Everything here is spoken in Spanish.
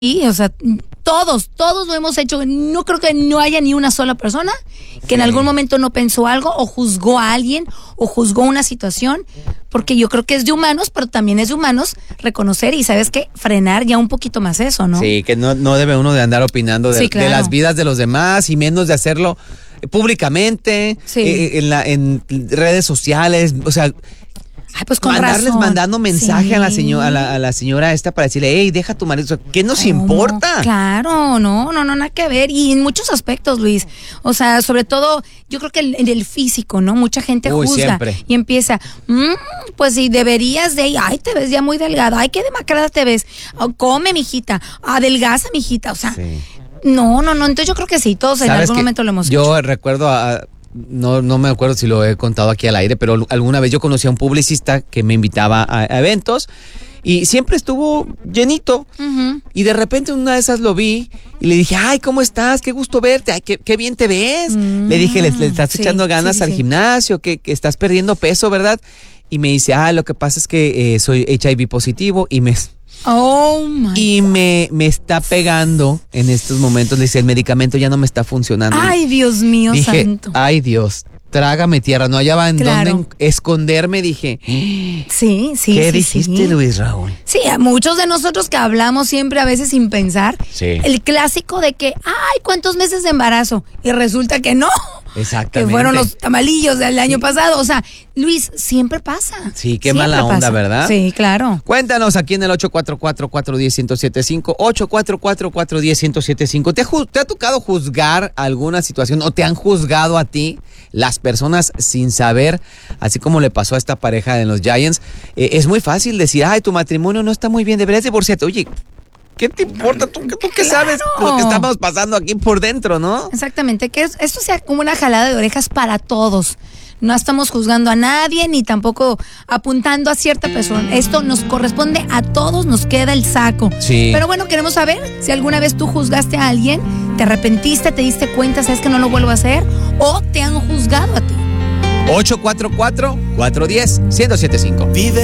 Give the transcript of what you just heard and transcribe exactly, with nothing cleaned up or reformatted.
Y, o sea, todos, todos lo hemos hecho. No creo que no haya ni una sola persona que sí. en algún momento no pensó algo o juzgó a alguien o juzgó una situación, porque yo creo que es de humanos, pero también es de humanos reconocer y, ¿sabes qué? Frenar ya un poquito más eso, ¿no? Sí, que no, no debe uno de andar opinando de, sí, claro. de las vidas de los demás y menos de hacerlo públicamente, sí. eh, en, la, en redes sociales, o sea... Ay, pues con mandarles razón. mandando mensaje sí. a la señora a la, a la señora esta para decirle, hey, deja tu marido, ¿qué nos ¿Cómo? importa? Claro, no, no, no, nada que ver. Y en muchos aspectos, Luis. O sea, sobre todo, yo creo que en el físico, ¿no? Mucha gente Uy, juzga siempre. y empieza, mmm, pues si deberías de, ay, te ves ya muy delgada, ay, qué demacrada te ves, oh, come, mijita, adelgaza, mijita, o sea, sí. no, no, no, entonces yo creo que sí, todos en algún momento lo hemos yo hecho. Yo recuerdo a... No, no me acuerdo si lo he contado aquí al aire, pero alguna vez yo conocí a un publicista que me invitaba a, a eventos y siempre estuvo llenito. Uh-huh. Y de repente una de esas lo vi y le dije, ay, ¿cómo estás? Qué gusto verte, ay, qué, qué bien te ves. Uh-huh. Le dije, ¿le, le estás sí, echando ganas sí, al sí. gimnasio? Que, que estás perdiendo peso, ¿verdad? Y me dice, ah, lo que pasa es que eh, soy H I V positivo y me... Oh my y me, me está pegando en estos momentos. Le dice, el medicamento ya no me está funcionando. Ay, Dios mío, dije, santo. Ay, Dios, trágame tierra. No hallaba en claro. dónde esconderme. Dije, sí, sí. ¿qué sí, dijiste, sí. Luis Raúl? Sí, a muchos de nosotros que hablamos siempre a veces sin pensar. Sí. El clásico de que, ay, ¿cuántos meses de embarazo? Y resulta que no. Exactamente. Que fueron los tamalillos del año sí. pasado. O sea, Luis, siempre pasa. Sí, qué siempre mala onda, pasa. ¿verdad? Sí, claro. Cuéntanos aquí en el ocho cuatro cuatro, cuatro uno cero, uno cero siete cinco, ocho cuatro cuatro, cuatro uno cero, uno cero siete cinco. ¿Te, ¿Te ha tocado juzgar alguna situación o te han juzgado a ti las personas sin saber, así como le pasó a esta pareja de los Giants? Eh, es muy fácil decir, ay, tu matrimonio no está muy bien, deberías divorciarte. Oye, ¿qué te importa? ¿Tú, tú qué claro. sabes lo que estamos pasando aquí por dentro, no? Exactamente, que es, esto sea como una jalada de orejas para todos. No estamos juzgando a nadie, ni tampoco apuntando a cierta persona. Esto nos corresponde a todos, nos queda el saco. Sí. Pero bueno, queremos saber si alguna vez tú juzgaste a alguien, te arrepentiste, te diste cuenta, sabes que no lo vuelvo a hacer, o te han juzgado a ti. ocho cuatro cuatro, cuatro uno cero, uno cero siete cinco. Vive